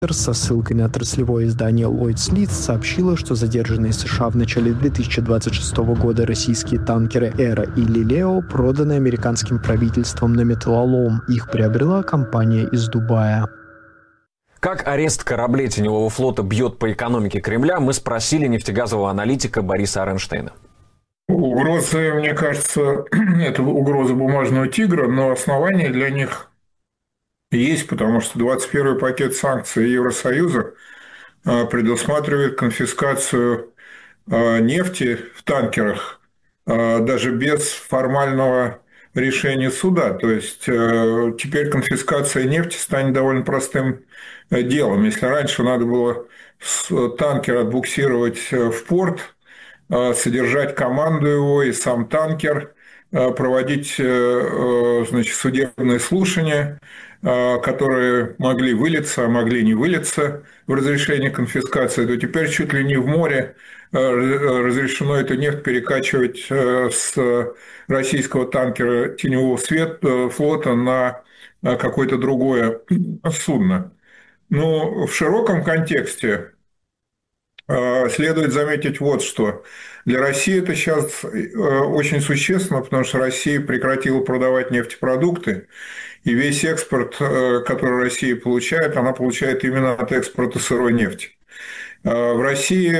со ссылкой на отраслевое издание Lloyd's List сообщила, что задержанные США в начале 2026 года российские танкеры «Эра» и «Лилео» проданы американским правительством на металлолом. Их приобрела компания из Дубая. Как арест кораблей теневого флота бьет по экономике Кремля, мы спросили нефтегазового аналитика Бориса Аренштейна. Угрозы, мне кажется, это угроза бумажного тигра, но основания для них есть, потому что 21-й пакет санкций Евросоюза предусматривает конфискацию нефти в танкерах даже без формального решения суда. То есть теперь конфискация нефти станет довольно простым делом. Если раньше надо было танкер отбуксировать в порт, содержать команду его и сам танкер, проводить, значит, судебные слушания, которые могли вылиться, а могли не вылиться в разрешение конфискации, то теперь чуть ли не в море разрешено эту нефть перекачивать с российского танкера теневого флота на какое-то другое судно. Но в широком контексте следует заметить вот что. Для России это сейчас очень существенно, потому что Россия прекратила продавать нефтепродукты, и весь экспорт, который Россия получает, она получает именно от экспорта сырой нефти. В России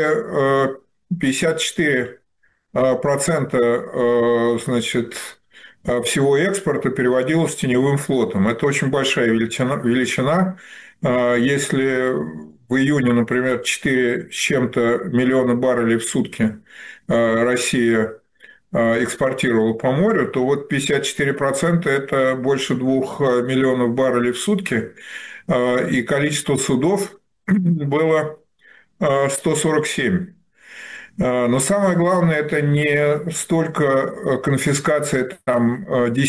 54% значит, всего экспорта переводилось теневым флотом. Это очень большая величина. Если в июне, например, 4 с чем-то миллиона баррелей в сутки Россия экспортировала по морю, то вот 54% – это больше 2 миллионов баррелей в сутки, и количество судов было 147. Но самое главное – это не столько конфискация там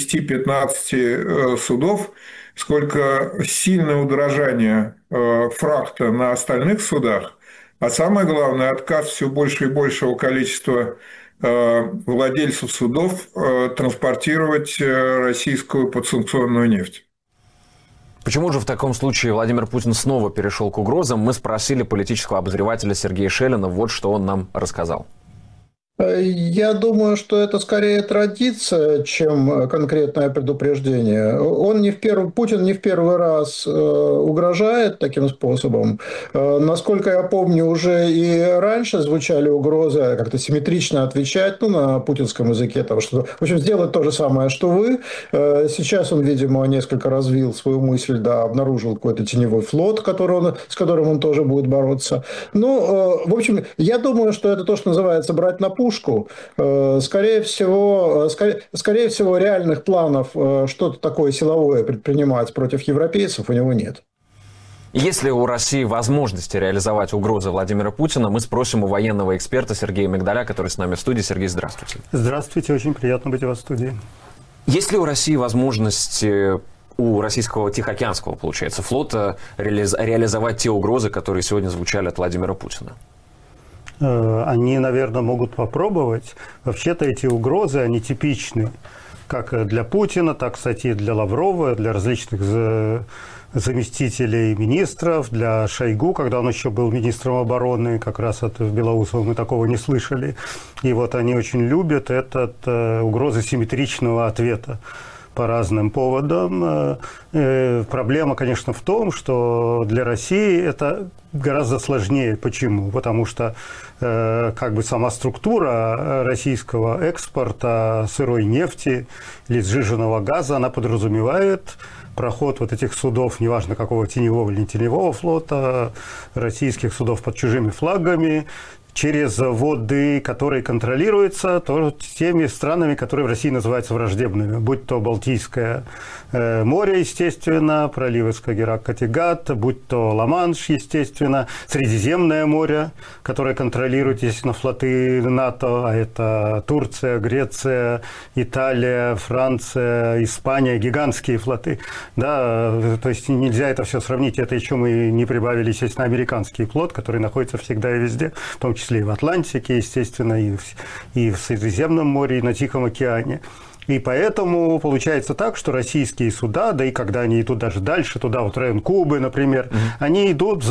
10-15 судов, сколько сильное удорожание фрахта на остальных судах, а самое главное – отказ все больше и большего количества владельцев судов транспортировать российскую подсанкционную нефть. Почему же в таком случае Владимир Путин снова перешел к угрозам? Мы спросили политического обозревателя Сергея Шелина. Вот что он нам рассказал. Я думаю, что это скорее традиция, чем конкретное предупреждение. Путин не в первый раз угрожает таким способом. Насколько я помню, уже и раньше звучали угрозы как-то симметрично отвечать на путинском языке. В общем, сделать то же самое, что вы. Сейчас он, видимо, несколько развил свою мысль, обнаружил какой-то теневой флот, с которым он тоже будет бороться. В общем, я думаю, что это то, что называется брать на пушку. Скорее всего, реальных планов что-то такое силовое предпринимать против европейцев у него нет. Есть ли у России возможности реализовать угрозы Владимира Путина? Мы спросим у военного эксперта Сергея Мигдаля, который с нами в студии. Сергей, здравствуйте. Здравствуйте, очень приятно быть у вас в студии. Есть ли у России возможности у российского Тихоокеанского, получается, флота реализовать те угрозы, которые сегодня звучали от Владимира Путина? Они, наверное, могут попробовать. Вообще-то эти угрозы, они типичны как для Путина, так, кстати, и для Лаврова, для различных заместителей министров, для Шойгу, когда он еще был министром обороны, как раз от Белоусова мы такого не слышали. И вот они очень любят угрозы симметричного ответа по разным поводам. Проблема, конечно, в том, что для России это гораздо сложнее. Почему? Потому что сама структура российского экспорта сырой нефти или сжиженного газа, она подразумевает проход вот этих судов, неважно какого теневого или не теневого флота, российских судов под чужими флагами, через воды, которые контролируются теми странами, которые в России называются враждебными, будь то Балтийское море, естественно, проливы Скагеррак-Каттегат, будь то Ла-Манш, естественно, Средиземное море, которое контролирует, естественно, флоты НАТО, а это Турция, Греция, Италия, Франция, Испания, гигантские флоты. Да, то есть нельзя это все сравнить, это еще мы не прибавили, естественно, американский флот, который находится всегда и везде, в том числе и в Атлантике, естественно, и в Средиземном море, и на Тихом океане. И поэтому получается так, что российские суда, да и когда они идут даже дальше, туда вот в район Кубы, например, они идут